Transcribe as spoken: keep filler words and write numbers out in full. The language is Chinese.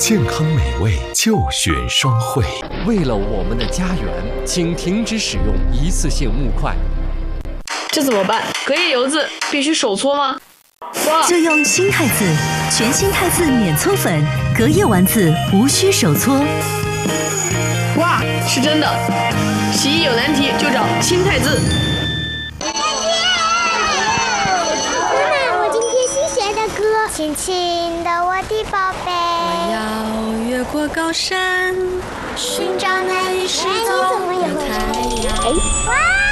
健康美味就选双汇。 为了我们的家园，请停止使用一次性木块。 这怎么办？隔夜油渍必须手搓吗？ 就用新汰渍，全新汰渍免搓粉，隔夜丸子无需手搓。 哇，是真的！洗衣有难题就找新汰渍。 亲亲的我的宝贝， 我要越过高山，寻找那一失踪的太阳。 哇！